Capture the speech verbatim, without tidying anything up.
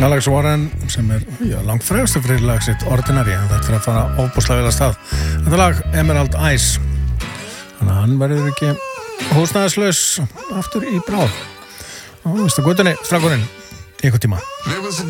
Alex Warren sem er já, langt frægastu fyrir lag sitt Ordinary en þetta er að fara ofbúslega vel að stað þetta lag Emerald Eyes þannig að hann verður ekki húsnæðislaus aftur í bráð og veistu gutunni, strákurinn í eitthvað tíma